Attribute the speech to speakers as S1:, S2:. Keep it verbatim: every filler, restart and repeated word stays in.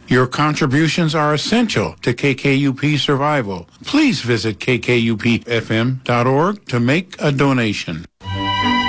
S1: Your contributions are essential to K K U P survival. Please visit k k u p f m dot org to make a donation.